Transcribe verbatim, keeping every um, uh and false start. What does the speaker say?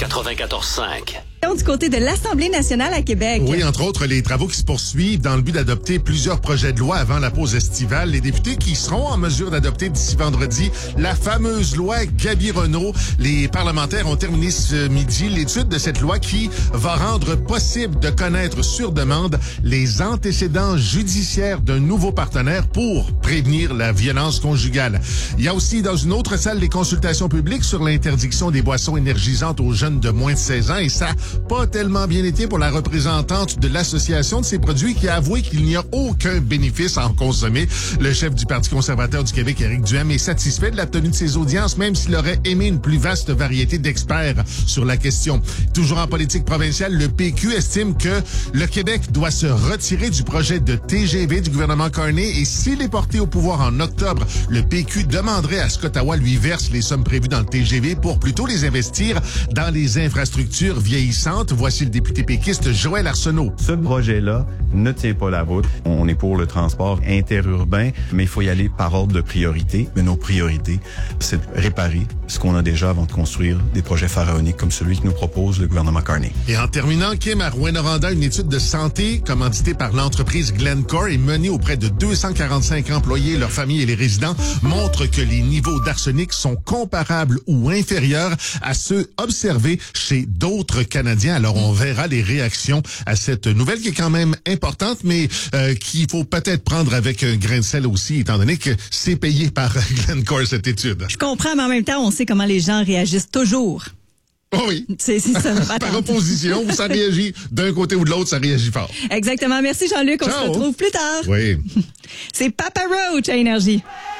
quatre-vingt-quatorze cinq. Du côté de l'Assemblée nationale à Québec. Oui, entre autres, les travaux qui se poursuivent dans le but d'adopter plusieurs projets de loi avant la pause estivale. Les députés qui seront en mesure d'adopter d'ici vendredi la fameuse loi Gabi-Renault. Les parlementaires ont terminé ce midi l'étude de cette loi qui va rendre possible de connaître sur demande les antécédents judiciaires d'un nouveau partenaire pour prévenir la violence conjugale. Il y a aussi dans une autre salle les consultations publiques sur l'interdiction des boissons énergisantes aux jeunes de moins de seize ans et ça pas tellement bien été pour la représentante de l'association de ces produits qui a avoué qu'il n'y a aucun bénéfice à en consommer. Le chef du Parti conservateur du Québec, Éric Duhem, est satisfait de la tenue de ses audiences, même s'il aurait aimé une plus vaste variété d'experts sur la question. Toujours en politique provinciale, le P Q estime que le Québec doit se retirer du projet de T G V du gouvernement Carney et s'il est porté au pouvoir en octobre, le P Q demanderait à ce qu'Ottawa lui verse les sommes prévues dans le T G V pour plutôt les investir dans les infrastructures vieillissantes. Voici le député péquiste Joël Arsenault. Ce projet-là ne tient pas la route. On est pour le transport interurbain, mais il faut y aller par ordre de priorité. Mais nos priorités, c'est de réparer ce qu'on a déjà avant de construire des projets pharaoniques comme celui que nous propose le gouvernement Carney. Et en terminant, Kim, à Rouyn-Noranda, une étude de santé commanditée par l'entreprise Glencore et menée auprès de deux cent quarante-cinq employés, leurs familles et les résidents montre que les niveaux d'arsenic sont comparables ou inférieurs à ceux observés chez d'autres Canadiens. Alors, on verra les réactions à cette nouvelle qui est quand même importante, mais euh, qu'il faut peut-être prendre avec un grain de sel aussi, étant donné que c'est payé par Glencore, cette étude. Je comprends, mais en même temps, on sait comment les gens réagissent toujours. Oh oui. C'est, c'est ça. Par opposition, ça réagit d'un côté ou de l'autre, ça réagit fort. Exactement. Merci Jean-Luc. On Ciao. se retrouve plus tard. Oui. C'est Papa Roach à Énergie.